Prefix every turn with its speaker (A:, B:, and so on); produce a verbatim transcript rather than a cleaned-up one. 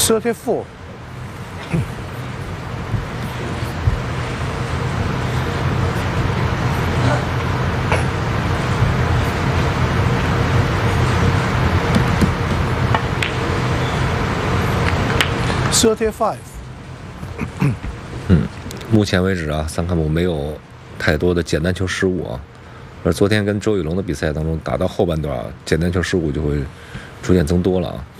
A: thirty-four. Thirty-five.
B: 嗯，目前为止啊，桑卡姆没有太多的简单球失误啊。而昨天跟周雨龙的比赛当中，打到后半段啊，简单球失误就会逐渐增多了啊。